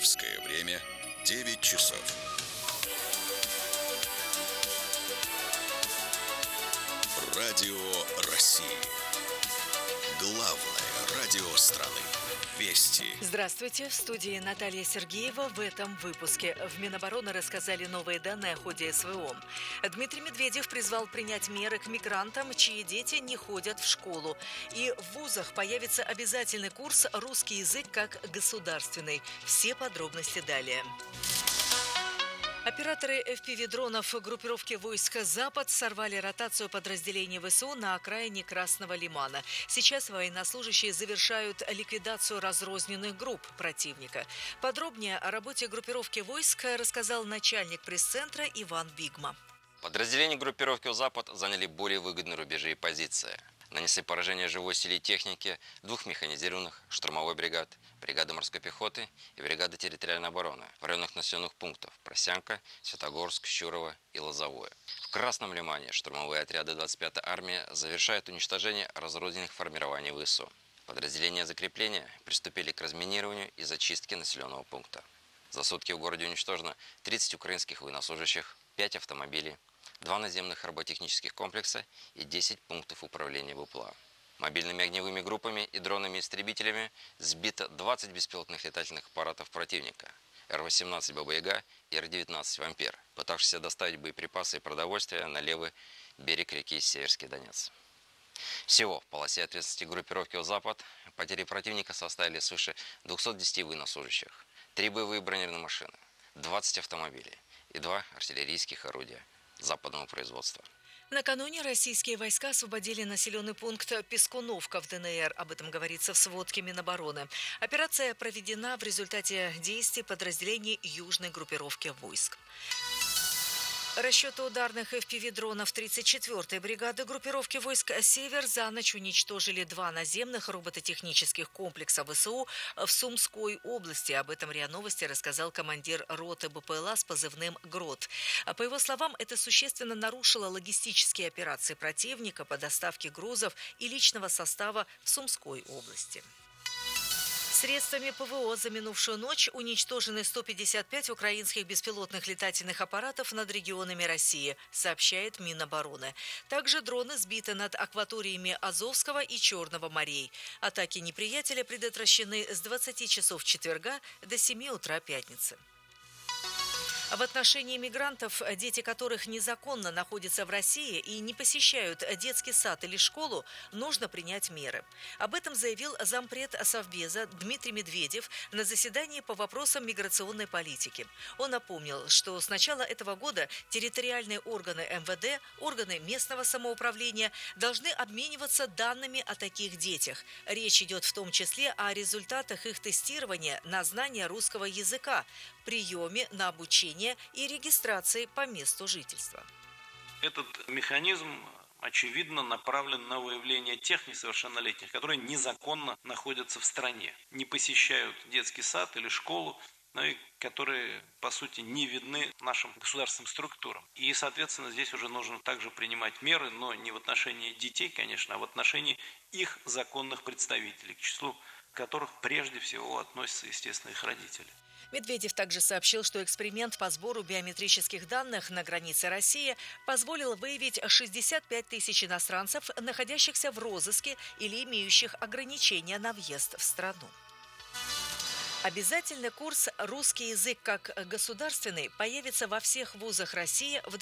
Московское время 9 часов. Радио России. Главное радио страны. Вести. Здравствуйте, в студии Наталья Сергеева. В этом выпуске в Минобороны рассказали новые данные о ходе СВО. Дмитрий Медведев призвал принять меры к мигрантам, чьи дети не ходят в школу. И в вузах появится обязательный курс «Русский язык как государственный». Все подробности далее. Операторы FPV-дронов группировки войск «Запад» сорвали ротацию подразделений ВСУ на окраине Красного Лимана. Сейчас военнослужащие завершают ликвидацию разрозненных групп противника. Подробнее о работе группировки войск рассказал начальник пресс-центра Иван Бигма. Подразделения группировки «Запад» заняли более выгодные рубежи и позиции. Нанесли поражение живой силе и техники двух механизированных, штурмовой бригад, бригады морской пехоты и бригады территориальной обороны в районах населенных пунктов Просянка, Святогорск, Щурово и Лозовое. В Красном Лимане штурмовые отряды 25-й армии завершают уничтожение разрозненных формирований ВСУ. Подразделения закрепления приступили к разминированию и зачистке населенного пункта. За сутки в городе уничтожено 30 украинских военнослужащих, 5 автомобилей, 2 наземных роботехнических комплекса и 10 пунктов управления БПЛА. Мобильными огневыми группами и дронами-истребителями сбито 20 беспилотных летательных аппаратов противника Р-18 «Баба-Яга» и Р-19 «Вампир», пытавшихся доставить боеприпасы и продовольствие на левый берег реки Северский Донец. Всего в полосе ответственности группировки «Запад» потери противника составили свыше 210 военнослужащих, 3 боевые бронированные машины, 20 автомобилей и 2 артиллерийских орудия западного производства. Накануне российские войска освободили населенный пункт Пескуновка в ДНР. Об этом говорится в сводке Минобороны. Операция проведена в результате действий подразделений южной группировки войск. Расчеты ударных FPV-дронов 34-й бригады группировки войск «Север» за ночь уничтожили 2 наземных робототехнических комплекса ВСУ в Сумской области. Об этом РИА Новости рассказал командир роты БПЛА с позывным «Грот». По его словам, это существенно нарушило логистические операции противника по доставке грузов и личного состава в Сумской области. Средствами ПВО за минувшую ночь уничтожены 155 украинских беспилотных летательных аппаратов над регионами России, сообщает Минобороны. Также дроны сбиты над акваториями Азовского и Черного морей. Атаки неприятеля предотвращены с 20 часов четверга до 7 утра пятницы. В отношении мигрантов, дети которых незаконно находятся в России и не посещают детский сад или школу, нужно принять меры. Об этом заявил зампред Совбеза Дмитрий Медведев на заседании по вопросам миграционной политики. Он напомнил, что с начала этого года территориальные органы МВД, органы местного самоуправления должны обмениваться данными о таких детях. Речь идет в том числе о результатах их тестирования на знание русского языка, приеме на обучение и регистрации по месту жительства. Этот механизм, очевидно, направлен на выявление тех несовершеннолетних, которые незаконно находятся в стране, не посещают детский сад или школу, но и которые, по сути, не видны нашим государственным структурам. И, соответственно, здесь уже нужно также принимать меры, но не в отношении детей, конечно, а в отношении их законных представителей, к числу которых прежде всего относятся, естественно, их родители. Медведев также сообщил, что эксперимент по сбору биометрических данных на границе России позволил выявить 65 тысяч иностранцев, находящихся в розыске или имеющих ограничения на въезд в страну. Обязательный курс «Русский язык как государственный» появится во всех вузах России в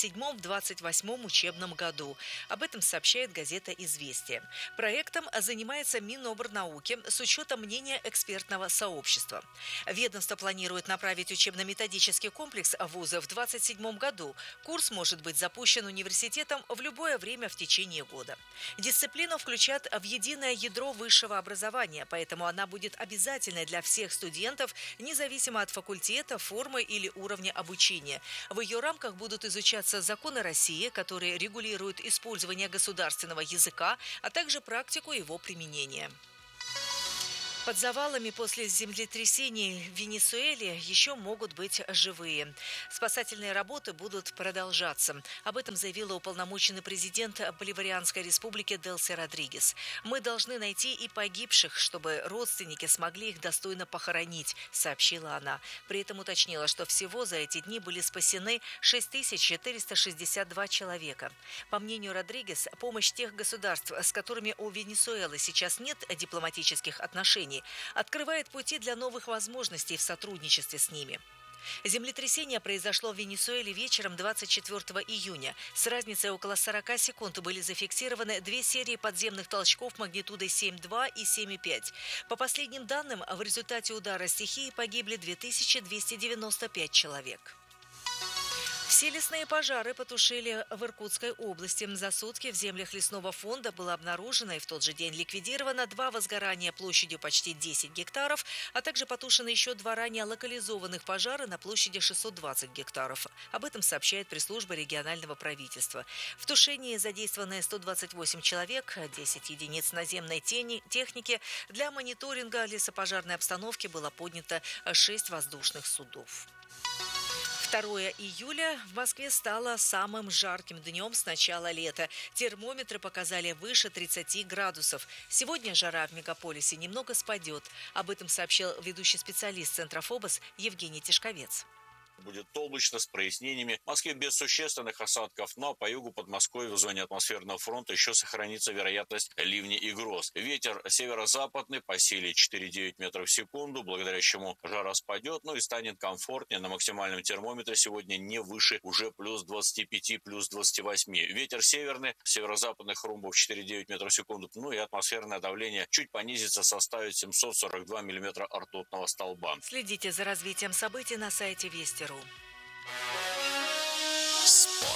27-28 учебном году. Об этом сообщает газета «Известия». Проектом занимается Минобрнауки с учетом мнения экспертного сообщества. Ведомство планирует направить учебно-методический комплекс вуза в 2027 году. Курс может быть запущен университетом в любое время в течение года. Дисциплину включат в единое ядро высшего образования, поэтому она будет обязательной для всех студентов, независимо от факультета, формы или уровня обучения. В ее рамках будут изучаться законы России, которые регулируют использование государственного языка, а также практику его применения. Под завалами после землетрясений в Венесуэле еще могут быть живые. Спасательные работы будут продолжаться. Об этом заявила уполномоченный президент Боливарианской республики Делси Родригес. «Мы должны найти и погибших, чтобы родственники смогли их достойно похоронить», сообщила она. При этом уточнила, что всего за эти дни были спасены 6462 человека. По мнению Родригес, помощь тех государств, с которыми у Венесуэлы сейчас нет дипломатических отношений, открывает пути для новых возможностей в сотрудничестве с ними. Землетрясение произошло в Венесуэле вечером 24 июня. С разницей около 40 секунд были зафиксированы две серии подземных толчков магнитудой 7,2 и 7,5. По последним данным, в результате удара стихии погибли 2295 человек. Все лесные пожары потушили в Иркутской области. За сутки в землях лесного фонда было обнаружено и в тот же день ликвидировано 2 возгорания площадью почти 10 гектаров, а также потушены еще 2 ранее локализованных пожара на площади 620 гектаров. Об этом сообщает пресс-служба регионального правительства. В тушении задействованы 128 человек, 10 единиц наземной техники. Для мониторинга лесопожарной обстановки было поднято 6 воздушных судов. 2 июля в Москве стало самым жарким днем с начала лета. Термометры показали выше 30 градусов. Сегодня жара в мегаполисе немного спадет. Об этом сообщил ведущий специалист Центра ФОБОС Евгений Тишковец. Будет облачно с прояснениями. В Москве без существенных осадков, но по югу Подмосковья в зоне атмосферного фронта еще сохранится вероятность ливней и гроз. Ветер северо-западный по силе 4,9 метров в секунду, благодаря чему жара спадет, и станет комфортнее. На максимальном термометре сегодня не выше уже плюс 25, плюс 28. Ветер северный, северо-западных румбов 4,9 метров в секунду, и атмосферное давление чуть понизится, составит 742 миллиметра ртутного столба. Следите за развитием событий на сайте Вести.ру. Спорт.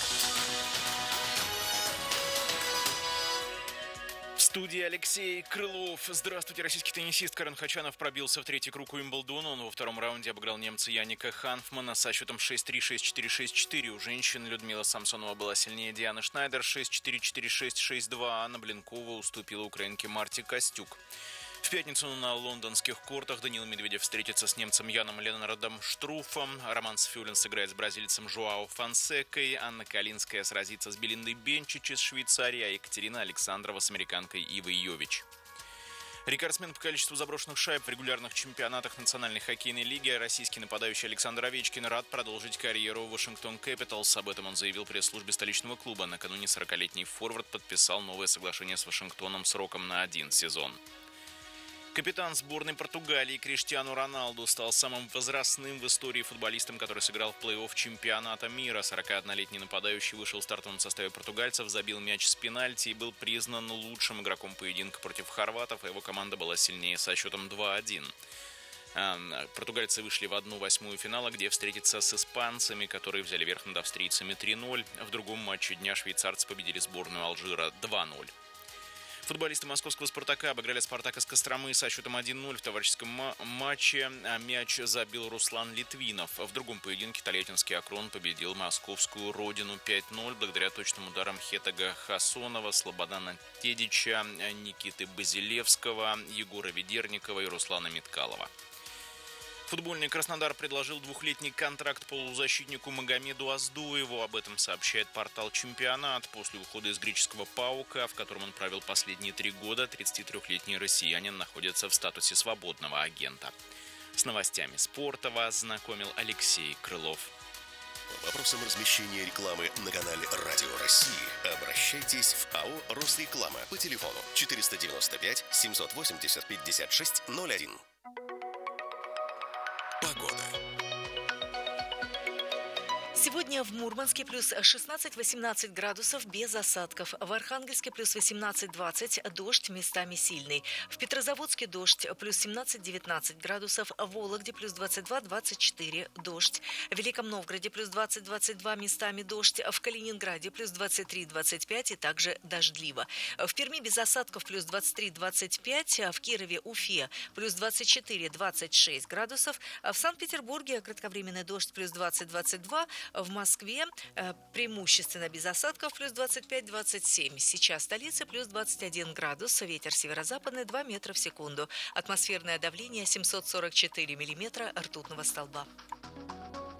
В студии Алексей Крылов. Здравствуйте. Российский теннисист Карен Хачанов пробился в третий круг Уимблдона. Он во втором раунде обыграл немца Яника Ханфмана со счетом 6-3, 6-4, 6-4. У женщин Людмила Самсонова была сильнее Дианы Шнайдер 6-4, 4-6, 6-2. Анна Блинкова уступила украинке Марте Костюк. В пятницу на лондонских кортах Даниил Медведев встретится с немцем Яном Ленардом Штруфом. Роман Сфюлин сыграет с бразильцем Жуао Фонсекой. Анна Калинская сразится с Белиндой Бенчич из Швейцарии, а Екатерина Александрова с американкой Ивой Йович. Рекордсмен по количеству заброшенных шайб в регулярных чемпионатах Национальной хоккейной лиги, российский нападающий Александр Овечкин рад продолжить карьеру в Вашингтон Кэпиталс. Об этом он заявил пресс-службе столичного клуба. Накануне 40-летний форвард подписал новое соглашение с Вашингтоном сроком на 1 сезон. Капитан сборной Португалии Криштиану Роналду стал самым возрастным в истории футболистом, который сыграл в плей-офф чемпионата мира. 41-летний нападающий вышел в стартовом составе португальцев, забил мяч с пенальти и был признан лучшим игроком поединка против хорватов, а его команда была сильнее со счетом 2-1. Португальцы вышли в 1/8 финала, где встретятся с испанцами, которые взяли верх над австрийцами 3-0. В другом матче дня швейцарцы победили сборную Алжира 2-0. Футболисты московского «Спартака» обыграли «Спартак» из Костромы со счетом 1-0 в товарищеском матче. Мяч забил Руслан Литвинов. В другом поединке тольяттинский «Акрон» победил московскую «Родину» 5-0 благодаря точным ударам Хетага Хасонова, Слободана Тедича, Никиты Базилевского, Егора Ведерникова и Руслана Миткалова. Футбольный Краснодар предложил 2-летний контракт полузащитнику Магомеду Аздуеву. Об этом сообщает портал «Чемпионат». После ухода из греческого «ПАОКа», в котором он провел последние 3 года, 33-летний россиянин находится в статусе свободного агента. С новостями спорта вас знакомил Алексей Крылов. По вопросам размещения рекламы на канале Радио России обращайтесь в АО «Росреклама» по телефону 495 780 5601. Погода. Сегодня в Мурманске плюс 16-18 градусов без осадков. В Архангельске плюс 18-20, дождь местами сильный. В Петрозаводске дождь плюс 17-19 градусов. В Вологде плюс 22-24, дождь. В Великом Новгороде плюс 20-22, местами дождь. В Калининграде плюс 23-25 и также дождливо. В Перми без осадков плюс 23-25, в Кирове, Уфе плюс 24-26 градусов. В Санкт-Петербурге кратковременный дождь плюс 20-22, В Москве преимущественно без осадков, плюс 25-27. Сейчас в столице плюс 21 градус, ветер северо-западный 2 метра в секунду. Атмосферное давление 744 миллиметра ртутного столба.